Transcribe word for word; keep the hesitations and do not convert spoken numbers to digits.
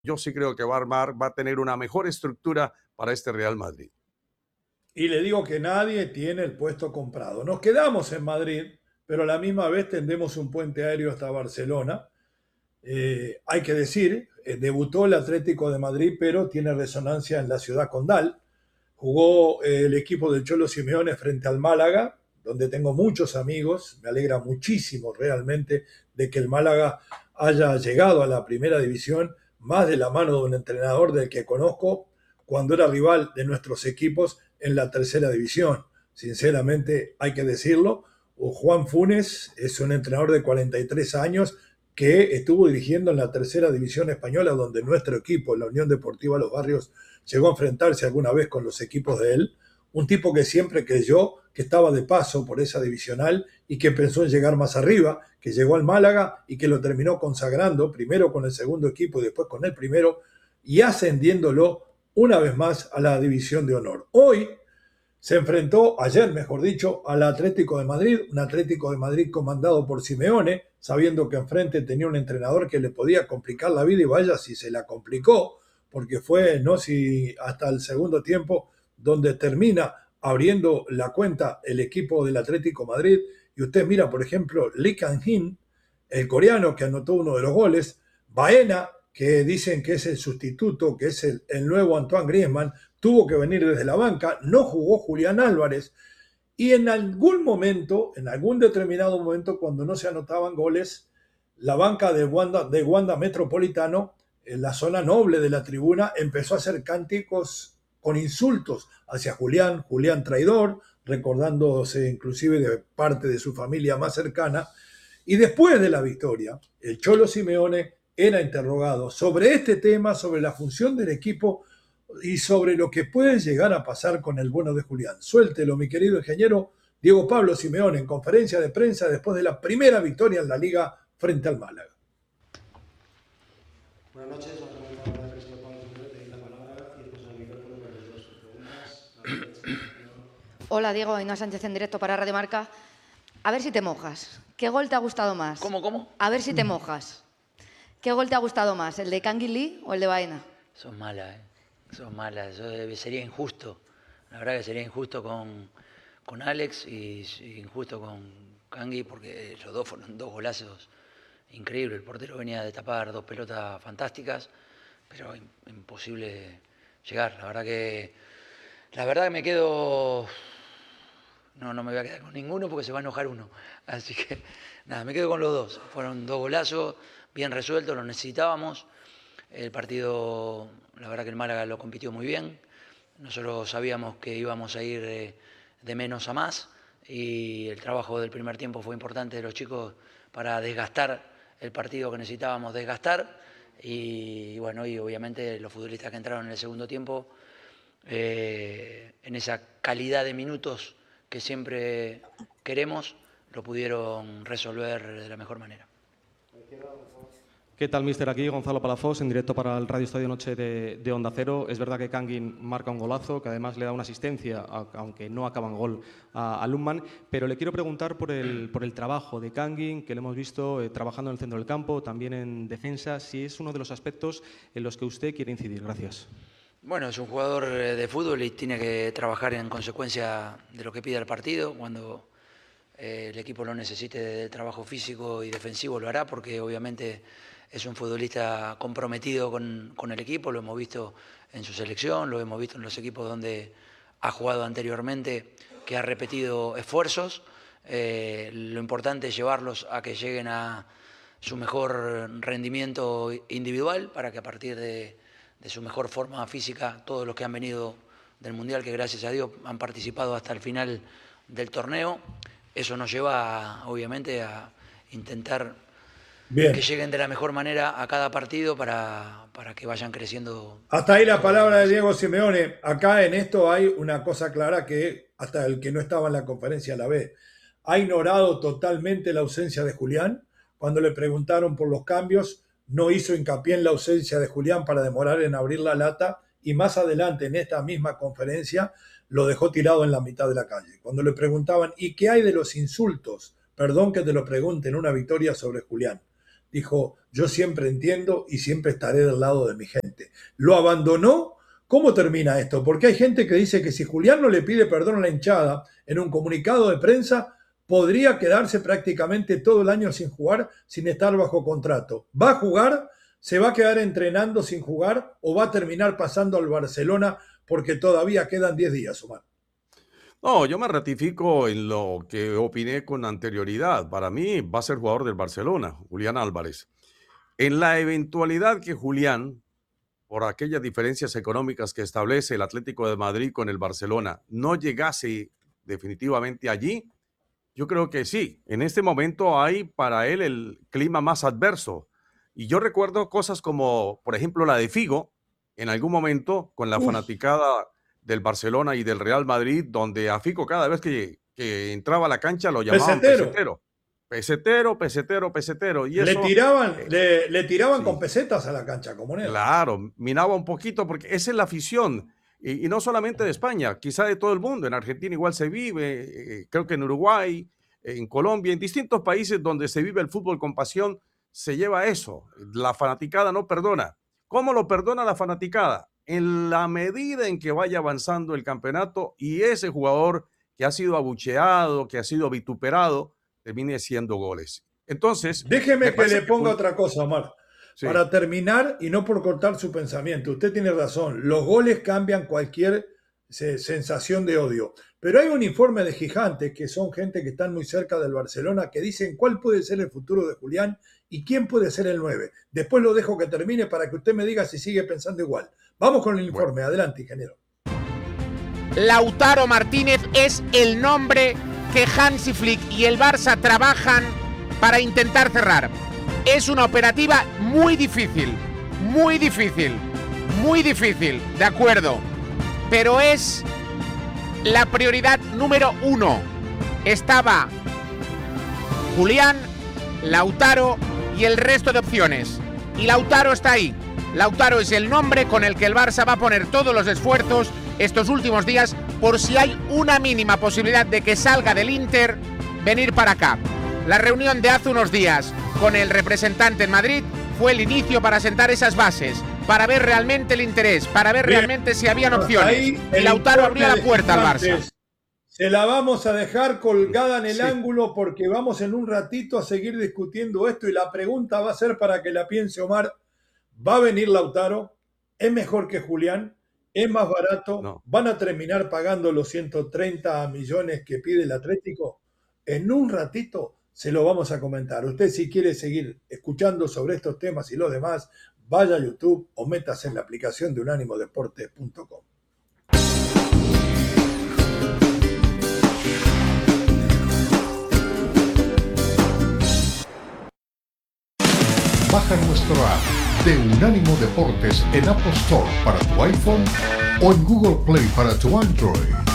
yo sí creo que va a armar, va a tener una mejor estructura para este Real Madrid. Y le digo que nadie tiene el puesto comprado. Nos quedamos en Madrid, pero a la misma vez tendemos un puente aéreo hasta Barcelona. Eh, hay que decir, eh, debutó el Atlético de Madrid, pero tiene resonancia en la ciudad condal. Jugó eh, el equipo del Cholo Simeone frente al Málaga, donde tengo muchos amigos. Me alegra muchísimo realmente de que el Málaga haya llegado a la primera división, más de la mano de un entrenador del que conozco cuando era rival de nuestros equipos en la tercera división. Sinceramente, hay que decirlo. Juan Funes es un entrenador de cuarenta y tres años que estuvo dirigiendo en la tercera división española, donde nuestro equipo, la Unión Deportiva Los Barrios, llegó a enfrentarse alguna vez con los equipos de él. Un tipo que siempre creyó que estaba de paso por esa divisional y que pensó en llegar más arriba, que llegó al Málaga y que lo terminó consagrando, primero con el segundo equipo y después con el primero, y ascendiéndolo una vez más a la división de honor. Hoy se enfrentó, ayer mejor dicho, al Atlético de Madrid, un Atlético de Madrid comandado por Simeone, sabiendo que enfrente tenía un entrenador que le podía complicar la vida, y vaya si se la complicó, porque fue, no si hasta el segundo tiempo, donde termina abriendo la cuenta el equipo del Atlético de Madrid. Y usted mira, por ejemplo, Lee Kang-in, el coreano que anotó uno de los goles, Baena, que dicen que es el sustituto, que es el, el nuevo Antoine Griezmann, tuvo que venir desde la banca, no jugó Julián Álvarez, y en algún momento, en algún determinado momento, cuando no se anotaban goles, la banca de Wanda, de Wanda Metropolitano, en la zona noble de la tribuna, empezó a hacer cánticos con insultos hacia Julián, Julián traidor, recordándose inclusive de parte de su familia más cercana. Y después de la victoria, el Cholo Simeone era interrogado sobre este tema, sobre la función del equipo y sobre lo que puede llegar a pasar con el bueno de Julián. Suéltelo, mi querido ingeniero Diego Pablo Simeone, en conferencia de prensa después de la primera victoria en la Liga frente al Málaga. Buenas noches, vamos a comenzar con la prensa de Pablo Simeone, tenéis la palabra y después al micrófono para las dos preguntas. Hola Diego, Ainhoa Sánchez en directo para Radio Marca. A ver si te mojas. ¿Qué gol te ha gustado más? ¿Cómo, cómo? A ver si te mojas. ¿Qué gol te ha gustado más, el de Kang-in Lee o el de Baena? Sos mala, ¿eh? Sos mala. Yo, sería injusto. La verdad que sería injusto con, con Alex y, y injusto con Kangui, porque los dos fueron dos golazos increíbles. El portero venía de tapar dos pelotas fantásticas, pero imposible llegar. La verdad que, la verdad que me quedo... No, no me voy a quedar con ninguno porque se va a enojar uno. Así que, nada, me quedo con los dos. Fueron dos golazos, bien resueltos, los necesitábamos. El partido, la verdad que el Málaga lo compitió muy bien. Nosotros sabíamos que íbamos a ir de, de menos a más y el trabajo del primer tiempo fue importante de los chicos para desgastar el partido que necesitábamos desgastar. Y bueno, y obviamente los futbolistas que entraron en el segundo tiempo, eh, en esa calidad de minutos que siempre queremos, lo pudieron resolver de la mejor manera. ¿Qué tal, míster? Aquí Gonzalo Palafox, en directo para el Radio Estadio Noche de, de Onda Cero. Es verdad que Kang-in marca un golazo, que además le da una asistencia, aunque no acaba en gol, a, a Lundman, pero le quiero preguntar por el, por el trabajo de Kang-in, que le hemos visto eh, trabajando en el centro del campo, también en defensa, si es uno de los aspectos en los que usted quiere incidir. Gracias. Bueno, es un jugador de fútbol y tiene que trabajar en consecuencia de lo que pide el partido. Cuando eh, el equipo lo necesite de trabajo físico y defensivo lo hará, porque obviamente es un futbolista comprometido con, con el equipo. Lo hemos visto en su selección, lo hemos visto en los equipos donde ha jugado anteriormente, que ha repetido esfuerzos. Eh, lo importante es llevarlos a que lleguen a su mejor rendimiento individual, para que a partir de de su mejor forma física, todos los que han venido del Mundial, que gracias a Dios han participado hasta el final del torneo, eso nos lleva, obviamente, a intentar Bien. que lleguen de la mejor manera a cada partido para, para que vayan creciendo. Hasta ahí la palabra de Diego Simeone. Acá en esto hay una cosa clara que hasta el que no estaba en la conferencia la ve. Ha ignorado totalmente la ausencia de Julián. Cuando le preguntaron por los cambios, no hizo hincapié en la ausencia de Julián para demorar en abrir la lata, y más adelante en esta misma conferencia lo dejó tirado en la mitad de la calle. Cuando le preguntaban, ¿y qué hay de los insultos? Perdón que te lo pregunte en una victoria sobre Julián. dijo, yo siempre entiendo y siempre estaré del lado de mi gente. Lo abandonó. ¿Cómo termina esto? Porque hay gente que dice que si Julián no le pide perdón a la hinchada en un comunicado de prensa, podría quedarse prácticamente todo el año sin jugar, sin estar bajo contrato. ¿Va a jugar? ¿Se va a quedar entrenando sin jugar? ¿O va a terminar pasando al Barcelona porque todavía quedan diez días, Omar? No, yo me ratifico en lo que opiné con anterioridad. Para mí va a ser jugador del Barcelona, Julián Álvarez. En la eventualidad que Julián, por aquellas diferencias económicas que establece el Atlético de Madrid con el Barcelona, no llegase definitivamente allí, yo creo que sí. En este momento hay para él el clima más adverso. Y yo recuerdo cosas como, por ejemplo, la de Figo, en algún momento con la Uf. fanaticada del Barcelona y del Real Madrid, donde a Figo cada vez que, que entraba a la cancha lo llamaban Pesetero. pesetero. Pesetero, pesetero, pesetero. Y Le eso, tiraban, eh, le, le tiraban sí. con pesetas a la cancha, como moneda. Claro, minaba un poquito porque esa es la afición. Y, y no solamente de España, quizá de todo el mundo. En Argentina igual se vive, eh, creo que en Uruguay, en Colombia, en distintos países donde se vive el fútbol con pasión, se lleva eso. La fanaticada no perdona. ¿Cómo lo perdona la fanaticada? En la medida en que vaya avanzando el campeonato y ese jugador que ha sido abucheado, que ha sido vituperado, termine haciendo goles. Entonces, Déjeme me que parece le ponga Jul- otra cosa, Omar. Sí. Para terminar y no por cortar su pensamiento, usted tiene razón, los goles cambian cualquier se- sensación de odio. Pero hay un informe de gigantes, que son gente que están muy cerca del Barcelona, que dicen cuál puede ser el futuro de Julián y quién puede ser el nueve. Después lo dejo que termine para que usted me diga si sigue pensando igual. Vamos con el informe. Bueno. Adelante, ingeniero. Lautaro Martínez es el nombre que Hansi Flick y el Barça trabajan para intentar cerrar. Es una operativa muy difícil, muy difícil, muy difícil, de acuerdo. Pero es la prioridad número uno. Estaba Julián, Lautaro y el resto de opciones. Y Lautaro está ahí. Lautaro es el nombre con el que el Barça va a poner todos los esfuerzos estos últimos días por si hay una mínima posibilidad de que salga del Inter, venir para acá. La reunión de hace unos días con el representante en Madrid fue el inicio para sentar esas bases, para ver realmente el interés, para ver Bien. realmente si habían opciones. Ahí Y el Lautaro informe abrió la de puerta al Barça. Gigantes. Se la vamos a dejar colgada en el Sí. ángulo porque vamos en un ratito a seguir discutiendo esto y la pregunta va a ser para que la piense Omar. ¿Va a venir Lautaro? ¿Es mejor que Julián? ¿Es más barato? No. ¿Van a terminar pagando los ciento treinta millones que pide el Atlético? En un ratito se lo vamos a comentar. Usted, si quiere seguir escuchando sobre estos temas y los demás, vaya a YouTube o métase en la aplicación de unánimo deportes punto com. Baja nuestro app de Unánimo Deportes en Apple Store para tu iPhone o en Google Play para tu Android.